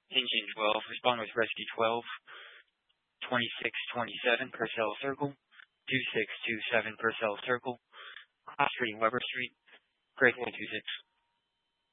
Engine 12, respond with Rescue 12, 2627 Purcell Circle, 2627 Purcell Circle, Class 3 Weber Street, Breakaway 26.